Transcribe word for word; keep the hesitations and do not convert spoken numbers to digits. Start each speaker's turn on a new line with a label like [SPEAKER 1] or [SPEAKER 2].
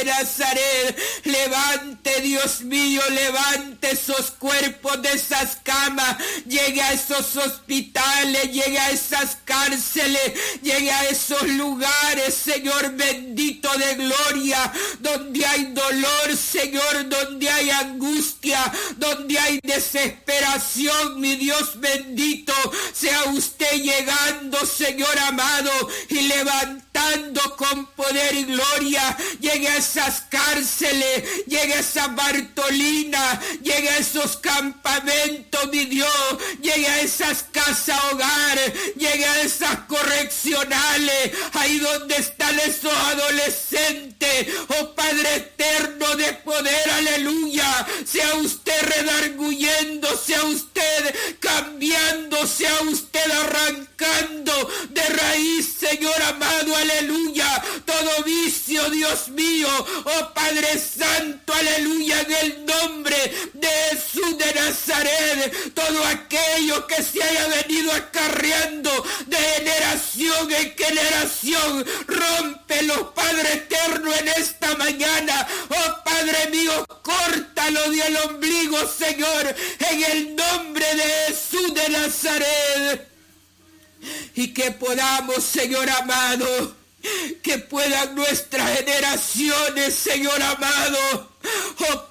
[SPEAKER 1] Nazaret. Levante, Dios mío, levante esos cuerpos de esas camas, llegue a esos hospitales, llegue a esas cárceles, llegue a esos lugares, Señor bendito de gloria, donde hay dolor, Señor, donde hay angustia, donde hay desesperación, mi Dios bendito, sea usted llegando, Señor amado, y levantando con poder y gloria, llegue a esas cárceles, llegue a esa Bartolina, llegue a esos campamentos, mi Dios, llegue a esas casas hogar, llegue a esas correccionales, ahí donde están esos adolescentes, oh Padre eterno de poder, aleluya, sea usted redarguyendo, sea usted cambiando, sea usted arrancando de raíz, Señor amado, aleluya, todo vicio, Dios mío, oh Padre Santo, aleluya, en el nombre de Jesús de Nazaret, todo aquello que se haya venido acarreando de generación en generación, rómpelo, Padre eterno, en esta mañana, oh Padre mío, córtalo del ombligo, Señor, en el nombre de Jesús de Nazaret, y que podamos, Señor amado, que puedan nuestras generaciones, Señor amado, oh